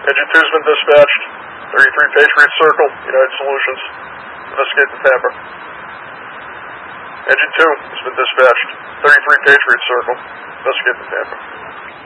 Engine 2's been dispatched. 33 Patriot Circle, United Solutions. Investigate the tamper. Engine 2 has been dispatched. 33 Patriot Circle. Investigate the tamper.